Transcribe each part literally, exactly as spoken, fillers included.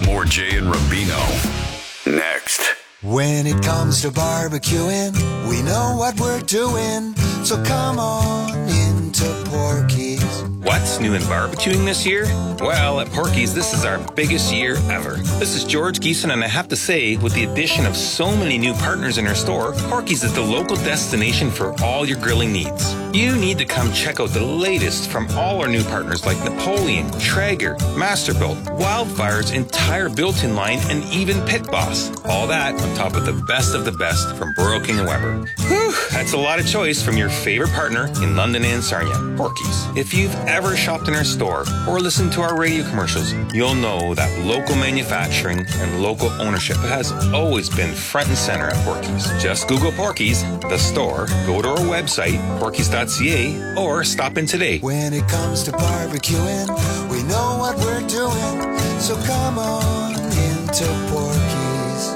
More Jay and Rubino. Next. When it comes to barbecuing, we know what we're doing. So come on into Porky's. What's new in barbecuing this year? Well, at Porky's, this is our biggest year ever. This is George Geeson, and I have to say, with the addition of so many new partners in our store, Porky's is the local destination for all your grilling needs. You need to come check out the latest from all our new partners like Napoleon, Traeger, Masterbuilt, Wildfire's entire built-in line, and even Pit Boss. All that on top of the best of the best from Broyles King and Weber. Whew, that's a lot of choice from your favorite partner in London and Sarnia, Porky's. If you've ever shopped in our store or listened to our radio commercials, you'll know that local manufacturing and local ownership has always been front and center at Porky's. Just Google Porky's, the store, go to our website, porkys dot c a, or stop in today. When it comes to barbecuing, we know what we're doing. So come on into Porky's.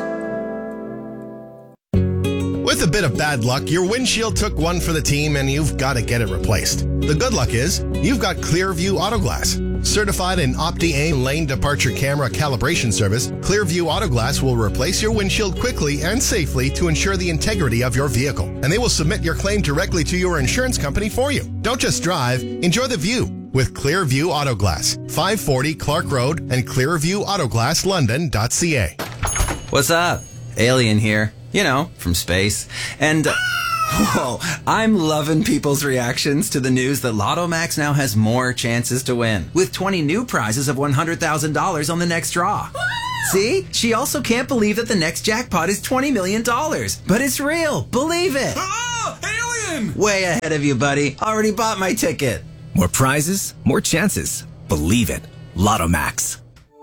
With a bit of bad luck, your windshield took one for the team and you've got to get it replaced. The good luck is you've got Clearview Autoglass. Certified in Opti-A lane departure camera calibration service, Clearview Autoglass will replace your windshield quickly and safely to ensure the integrity of your vehicle. And they will submit your claim directly to your insurance company for you. Don't just drive, enjoy the view with Clearview Autoglass. five forty Clark Road and clearview autoglass london dot c a. What's up? Alien here. You know, from space. And, uh, whoa, I'm loving people's reactions to the news that Lotto Max now has more chances to win, with twenty new prizes of one hundred thousand dollars on the next draw. See? She also can't believe that the next jackpot is twenty million dollars. But it's real. Believe it. Ah, alien! Way ahead of you, buddy. Already bought my ticket. More prizes, more chances. Believe it. Lotto Max.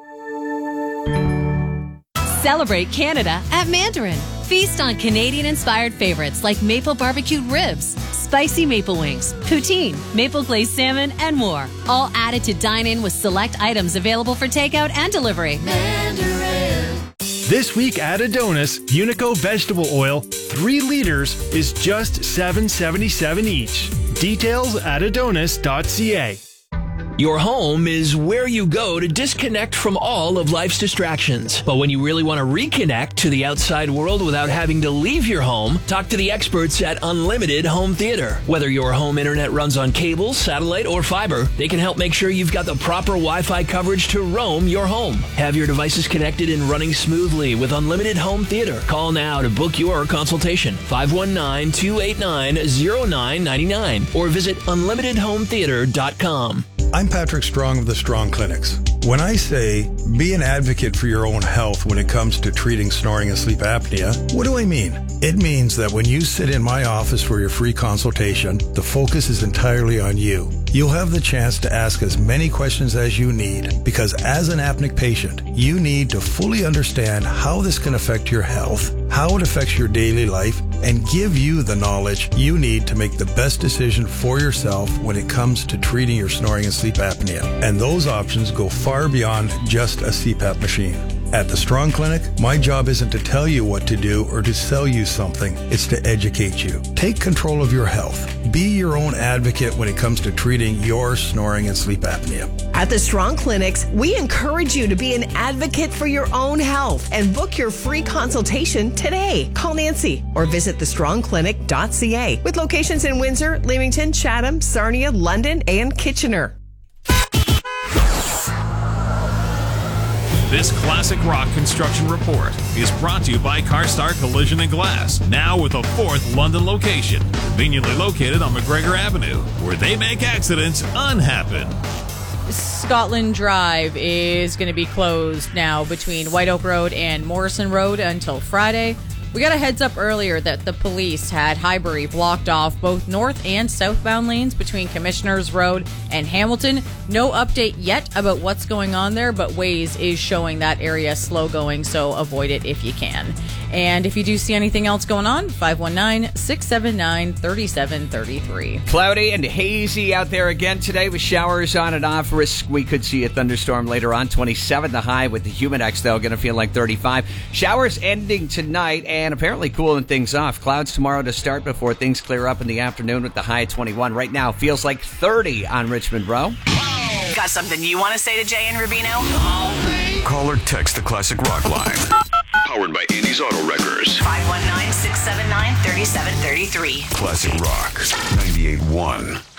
Celebrate Canada at Mandarin. Feast on Canadian-inspired favorites like maple barbecued ribs, spicy maple wings, poutine, maple glazed salmon, and more. All added to dine in with select items available for takeout and delivery. Mandarin. This week at Adonis, Unico vegetable oil, three liters, is just seven seventy-seven each. Details at adonis dot c a. Your home is where you go to disconnect from all of life's distractions. But when you really want to reconnect to the outside world without having to leave your home, talk to the experts at Unlimited Home Theater. Whether your home internet runs on cable, satellite, or fiber, they can help make sure you've got the proper Wi-Fi coverage to roam your home. Have your devices connected and running smoothly with Unlimited Home Theater. Call now to book your consultation. five one nine, two eight nine, zero nine nine nine or visit unlimited home theater dot com. I'm Patrick Strong of the Strong Clinics. When I say be an advocate for your own health when it comes to treating snoring and sleep apnea, what do I mean? It means that when you sit in my office for your free consultation, the focus is entirely on you. You'll have the chance to ask as many questions as you need, because as an apneic patient, you need to fully understand how this can affect your health, how it affects your daily life, and give you the knowledge you need to make the best decision for yourself when it comes to treating your snoring and sleep apnea. And those options go far beyond just a C PAP machine. At the Strong Clinic, my job isn't to tell you what to do or to sell you something. It's to educate you. Take control of your health. Be your own advocate when it comes to treating your snoring and sleep apnea. At the Strong Clinics, we encourage you to be an advocate for your own health and book your free consultation today. Call Nancy or visit the strong clinic dot c a with locations in Windsor, Leamington, Chatham, Sarnia, London, and Kitchener. This classic rock construction report is brought to you by CarStar Collision and Glass, now with a fourth London location, conveniently located on McGregor Avenue, where they make accidents unhappen. Scotland Drive is going to be closed now between White Oak Road and Morrison Road until Friday. We got a heads up earlier that the police had Highbury blocked off both north and southbound lanes between Commissioners Road and Hamilton. No update yet about what's going on there, but Waze is showing that area slow going, so avoid it if you can. And if you do see anything else going on, five one nine, six seven nine, three seven three three. Cloudy and hazy out there again today with showers on and off. Risk we could see a thunderstorm later on. twenty-seven the high with the Humidex, though, going to feel like thirty-five. Showers ending tonight and apparently cooling things off. Clouds tomorrow to start before things clear up in the afternoon with the high at twenty-one. Right now feels like thirty on Richmond Row. Got something you want to say to Jay and Rubino? Call or text the Classic Rock line. Powered by Andy's Auto Wreckers. five one nine, six seven nine, three seven three three. Classic Rock ninety-eight point one.